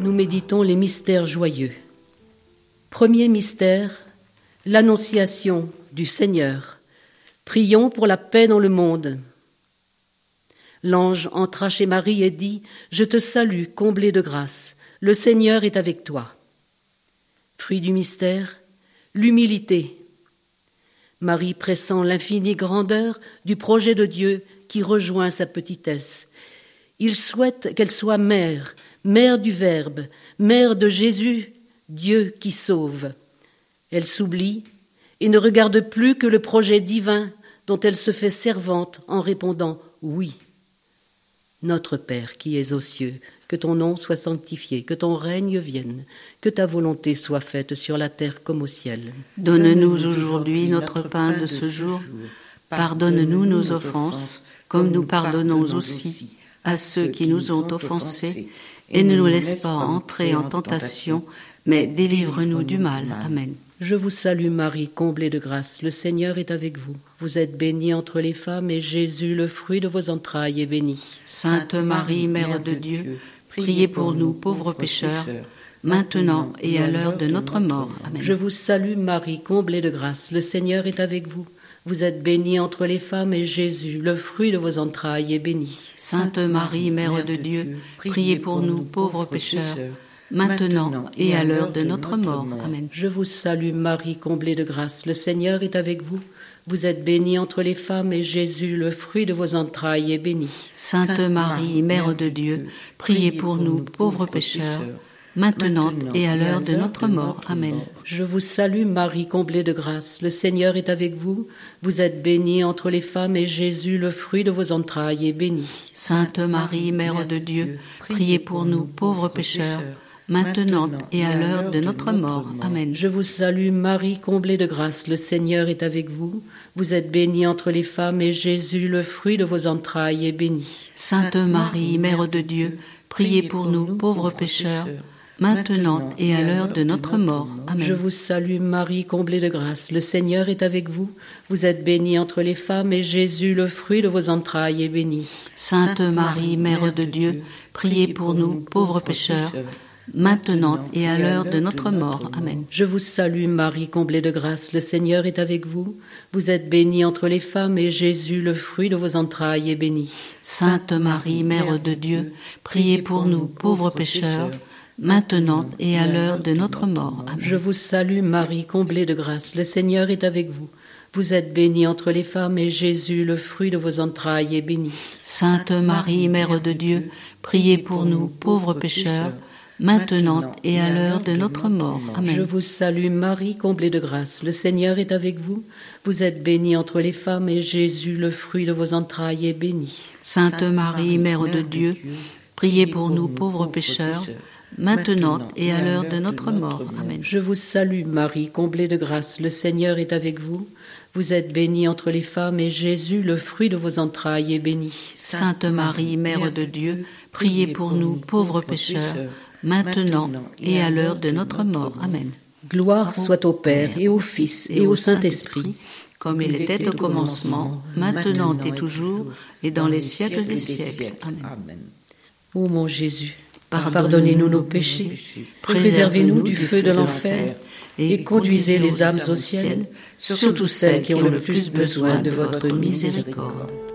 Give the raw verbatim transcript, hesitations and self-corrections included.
Nous méditons les mystères joyeux. Premier mystère, l'annonciation du Seigneur. Prions pour la paix dans le monde. L'ange entra chez Marie et dit « Je te salue, comblée de grâce, le Seigneur est avec toi. » Fruit du mystère, l'humilité. Marie pressent l'infinie grandeur du projet de Dieu qui rejoint sa petitesse. Il souhaite qu'elle soit mère, mère du Verbe, mère de Jésus, Dieu qui sauve. Elle s'oublie et ne regarde plus que le projet divin dont elle se fait servante en répondant « oui ». Notre Père qui es aux cieux, que ton nom soit sanctifié, que ton règne vienne, que ta volonté soit faite sur la terre comme au ciel. Donne-nous aujourd'hui notre pain de ce jour. Pardonne-nous nos offenses, comme nous pardonnons aussi à ceux qui nous ont offensés, et ne nous laisse pas entrer en tentation, mais délivre-nous du mal. Amen. Je vous salue Marie, comblée de grâce, le Seigneur est avec vous. Vous êtes bénie entre les femmes, et Jésus, le fruit de vos entrailles, est béni. Sainte Marie, Mère de Dieu, priez pour nous pauvres pécheurs, maintenant et à l'heure de notre mort. Amen. Je vous salue Marie, comblée de grâce, le Seigneur est avec vous. Vous êtes bénie entre les femmes, et Jésus, le fruit de vos entrailles, est béni. Sainte Marie, Mère de Dieu, priez pour nous pauvres pécheurs, maintenant et à l'heure de notre mort. Amen. Je vous salue Marie, comblée de grâce, le Seigneur est avec vous. Vous êtes bénie entre les femmes, et Jésus, le fruit de vos entrailles, est béni. Sainte Marie, Mère de Dieu, priez pour nous pauvres pécheurs, maintenant et à l'heure de notre mort. Amen. Je vous salue Marie, comblée de grâce, le Seigneur est avec vous. Vous êtes bénie entre les femmes, et Jésus, le fruit de vos entrailles, est béni. Sainte Marie, Mère de Dieu, priez pour nous pauvres pécheurs, maintenant et à l'heure de notre mort. Amen. Je vous salue Marie, comblée de grâce, le Seigneur est avec vous. Vous êtes bénie entre les femmes, et Jésus, le fruit de vos entrailles, est béni. Sainte Marie, Mère de Dieu, priez pour nous pauvres pécheurs, maintenant et à l'heure de notre mort. Amen. Je vous salue Marie, comblée de grâce, le Seigneur est avec vous. Vous êtes bénie entre les femmes, et Jésus, le fruit de vos entrailles, est béni. Sainte Marie, Mère de Dieu, priez pour nous pauvres pécheurs, maintenant et à l'heure de notre mort. Amen. Je vous salue Marie, comblée de grâce, le Seigneur est avec vous. Vous êtes bénie entre les femmes, et Jésus, le fruit de vos entrailles, est béni. Sainte Marie, Mère de Dieu, priez pour nous pauvres pécheurs, maintenant et à l'heure de notre mort. Amen. Je vous salue Marie, comblée de grâce, le Seigneur est avec vous. Vous êtes bénie entre les femmes, et Jésus, le fruit de vos entrailles, est béni. Sainte Marie, Mère de Dieu, priez pour nous pauvres pécheurs, maintenant et à l'heure de notre mort. Amen. Je vous salue Marie, comblée de grâce, le Seigneur est avec vous. Vous êtes bénie entre les femmes, et Jésus, le fruit de vos entrailles, est béni. Sainte Marie, Mère de Dieu, priez pour nous pauvres pécheurs, maintenant et à l'heure de notre mort. Amen. Je vous salue Marie, comblée de grâce, le Seigneur est avec vous. Vous êtes bénie entre les femmes, et Jésus, le fruit de vos entrailles, est béni. Sainte Marie, Mère de Dieu, priez pour nous pauvres pécheurs, maintenant et à l'heure de notre mort. Amen. Gloire soit au Père, et au Fils, et au Saint-Esprit, comme il était au commencement, maintenant et toujours, et dans les siècles des siècles. Amen. Ô mon Jésus, pardonnez-nous nos péchés, préservez-nous du feu de l'enfer, et conduisez les âmes au ciel, surtout celles qui ont le plus besoin de votre miséricorde.